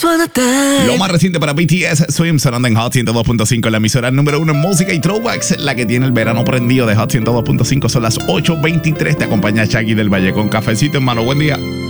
Lo más reciente para BTS, Swim, sonando en Hot 102.5, la emisora número 1 en música y throwbacks, la que tiene el verano prendido de Hot 102.5. Son las 8:23. Te acompaña Shaggy del Valle con cafecito en mano. Buen día.